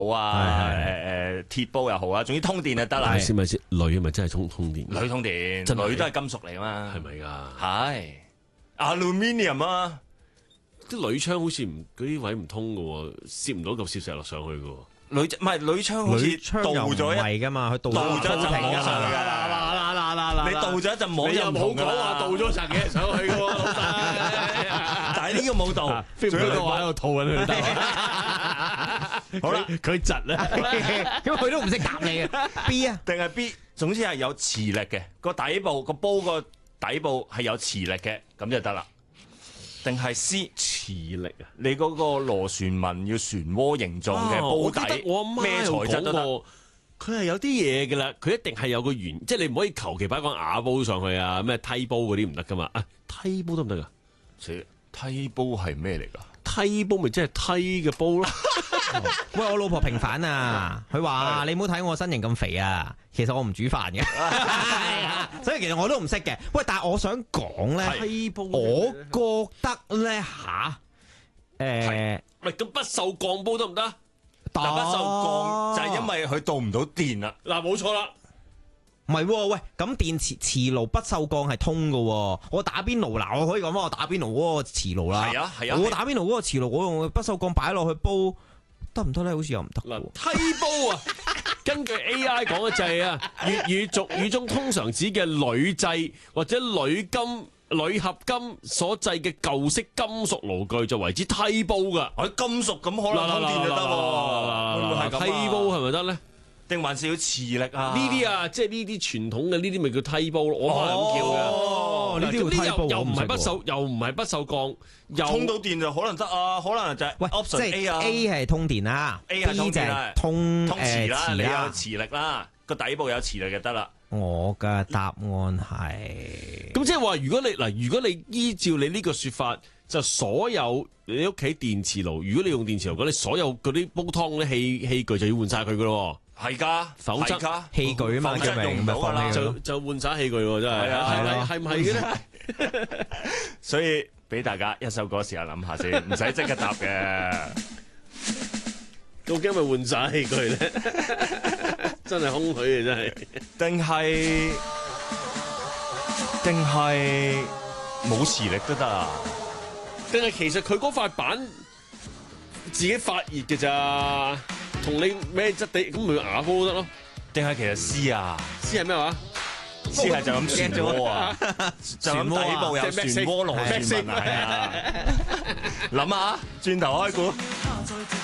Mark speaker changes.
Speaker 1: 啊，鐵煲又好啊，總之通電就得啦。
Speaker 2: 咪先，鋁係咪真係通電？
Speaker 1: 鋁通電，鋁都係金屬嚟噶嘛？
Speaker 2: 係咪㗎？
Speaker 1: 係 aluminium 啊！
Speaker 2: 啲鋁窗好似嗰啲位唔通㗎喎，攝唔到嚿攝石落上去㗎喎。
Speaker 1: 鋁窗好似倒咗
Speaker 3: 唔係㗎嘛，佢倒
Speaker 1: 咗一陣
Speaker 3: 停㗎
Speaker 1: 上去㗎。
Speaker 2: 嗱，
Speaker 1: 你倒咗一陣摸
Speaker 2: 你又冇講話倒咗層嘢上去㗎喎，老細。
Speaker 1: 但係呢個冇倒，
Speaker 2: 仲有一個話喺度套緊佢。好啦，佢窒啦，
Speaker 3: 咁佢都唔識答你啊 B 啊，
Speaker 1: 定係 B？總之係有磁力嘅，個底部個煲個底部係有磁力嘅，咁就得啦。定係 C
Speaker 2: 磁力啊？
Speaker 1: 你嗰個螺旋紋要漩渦形狀嘅煲底，咩材質都得。
Speaker 2: 佢係有啲嘢㗎啦，佢一定係有個原，即係你唔可以求其擺個瓦煲上去啊，咩梯煲嗰啲唔得㗎嘛。啊，梯煲得唔得㗎？
Speaker 1: 梯煲係咩嚟㗎？
Speaker 2: 梯煲咪即係梯嘅煲咯。
Speaker 3: 喂，我老婆平反啊，佢話你唔好睇我身形咁肥啊，其實我唔煮飯嘅，所以其實我都唔識嘅。喂，但係我想講咧，
Speaker 2: 梯煲，
Speaker 3: 我覺得咧
Speaker 2: 喂，咁不鏽鋼煲得唔得？
Speaker 1: 不鏽鋼就係因為佢導唔到電啦。
Speaker 2: 嗱，冇錯啦。
Speaker 3: 唔係喎，喂，咁電磁爐不鏽鋼係通嘅喎。我打邊爐嗱，我可以講翻我打邊爐嗰個磁爐啦。
Speaker 1: 係啊，
Speaker 3: 我打邊爐嗰個磁爐，我用不鏽鋼擺落去煲得唔得咧？好似又唔得。
Speaker 2: 嗱，梯煲啊，根據 AI 講嘅就係啊，粵語俗語中通常指嘅鋁製或者鋁合金所製嘅舊式金屬爐具就為之梯煲噶。
Speaker 1: 金屬咁可能通電就得喎。會唔會係咁啊？
Speaker 2: 梯煲係咪得咧？
Speaker 1: 定還是要磁力啊？
Speaker 2: 呢啲啊，即係呢啲傳統嘅呢啲咪叫梯煲咯，我可能咁叫嘅。
Speaker 3: 哦，呢啲叫梯煲，
Speaker 2: 又唔係不鏽，又唔係不鏽鋼，又
Speaker 1: 通到電就可能得啊，可能就係
Speaker 3: 喂，即
Speaker 1: option
Speaker 3: 係
Speaker 1: A 啊
Speaker 3: A 係通電啦
Speaker 1: ，A 係通
Speaker 3: ，B 就
Speaker 1: 電啦
Speaker 3: 係通
Speaker 1: 磁啦，你有
Speaker 3: 啦。
Speaker 1: 磁力啦，個底部有磁力就得啦。
Speaker 3: 我嘅答案係
Speaker 2: 咁即係話，如果你依照你呢個說法，就所有你屋企電磁爐，如果你用電磁爐，咁你所有嗰啲煲湯嗰啲器具就要換晒佢噶咯。
Speaker 1: 係㗎，
Speaker 2: 否則
Speaker 3: 器具啊嘛，
Speaker 1: 否則用唔到㗎啦。
Speaker 2: 就換晒器具喎，真係。係唔係嘅咧？
Speaker 1: 所以俾大家一首歌時間諗下先，唔使即刻答嘅。
Speaker 2: 究竟咪換晒器具咧？真係空虛啊！真係。
Speaker 1: 定係冇磁力都得啊？
Speaker 2: 定係其實佢嗰塊板自己發熱嘅咋？同你咩質地咁咪瓦煲都得咯？
Speaker 1: 定係其實 C 啊
Speaker 2: ？C 係咩話
Speaker 1: ？C 係就咁漩渦啊，就咁底部有漩渦螺旋紋啊，係啊，諗下，轉頭開估。